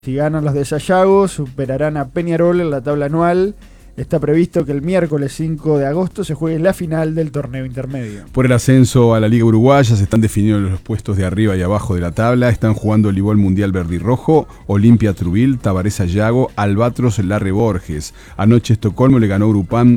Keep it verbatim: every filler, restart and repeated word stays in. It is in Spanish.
Si ganan los de Sayago, superarán a Peñarol en la tabla anual. Está previsto que el miércoles cinco de agosto se juegue la final del torneo intermedio. Por el ascenso a la Liga Uruguaya se están definiendo los puestos de arriba y abajo de la tabla. Están jugando el Voleibol Mundial Verde y Rojo, Olimpia Trubil, Tabaré Sayago, Albatros Larre Borges. Anoche Estocolmo le ganó Urupán